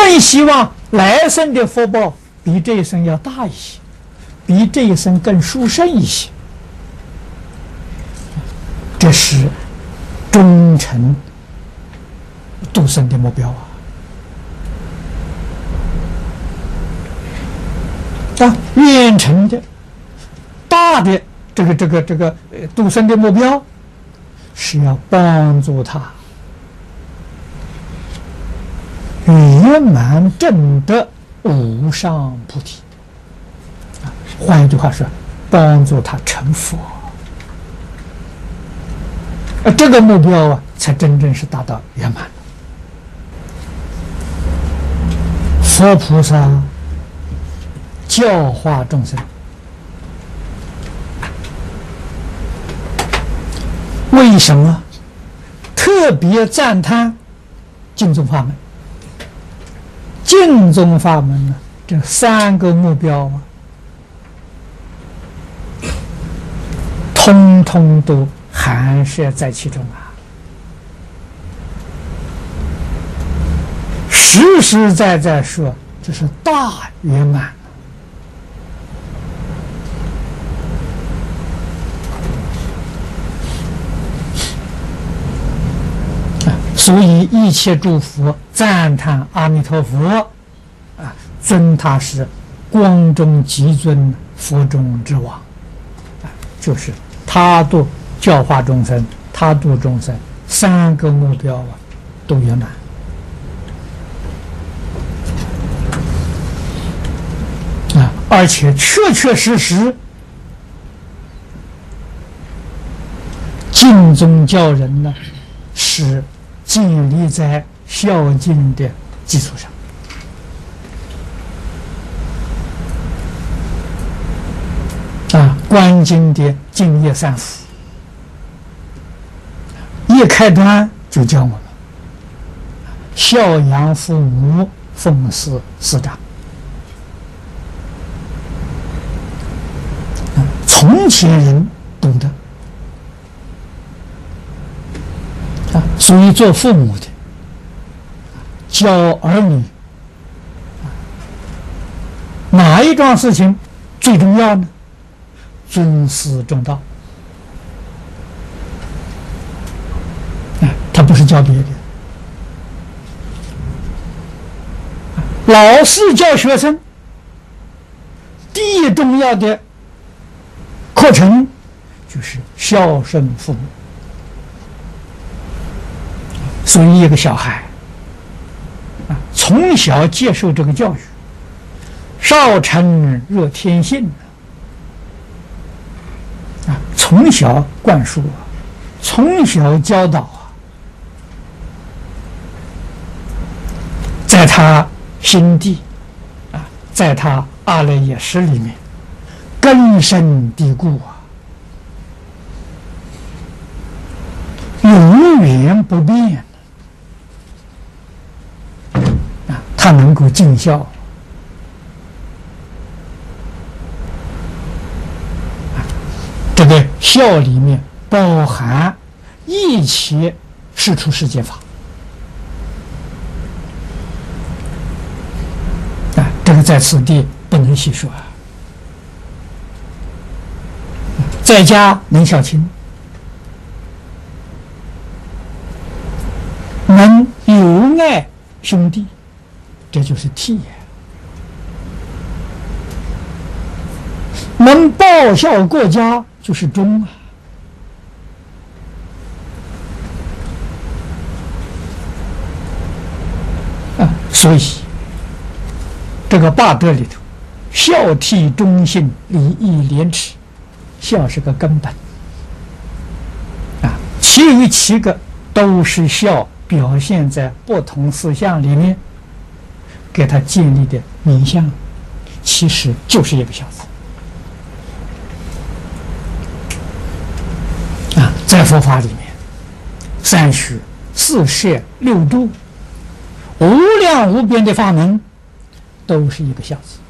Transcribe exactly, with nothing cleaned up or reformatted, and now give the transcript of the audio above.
更希望来生的福报比这一生要大一些，比这一生更殊胜一些。这是忠诚度生的目标啊！啊，远程的、大的这个、这个、这个呃度生的目标，是要帮助他圆满证得无上菩提。啊，换一句话说，帮助他成佛。而这个目标啊，才真正是达到圆满。佛菩萨教化众生，为什么特别赞叹净宗法门？净宗法门呢，这三个目标啊，通通都含摄在其中啊，实实在在说，这是大圆满。所以一切诸佛赞叹阿弥陀佛，啊，尊他是光中极尊，佛中之王，啊，就是他度教化众生，他度众生，三个目标啊都圆满。啊，而且确确实实，净宗教人呢是建立在孝敬的基础上。啊，观经的净业三福，一开端就教我们孝养父母，奉事师长。从前人懂得。所以做父母的教儿女，哪一桩事情最重要呢？尊师重道。啊，他不是教别的。老师教学生，第一重要的课程就是孝顺父母。所以一个小孩啊，从小接受这个教育，少成若天性啊，从小灌输啊，从小教导啊，在他心地啊，在他阿赖耶识里面根深蒂固啊，永远不变。他能够尽孝，这个孝里面包含一切世出世间法啊，这个在此地不能细说啊。在家能孝亲，能友爱兄弟，这就是悌；能报效国家，就是忠啊。啊，所以这个八德里头，孝悌忠信礼义廉耻，孝是个根本啊，其余七个都是孝表现在不同思想里面。给他建立的名相，其实就是一个孝字啊。在佛法里面，三学、四摄、六度，无量无边的法门，都是一个孝字。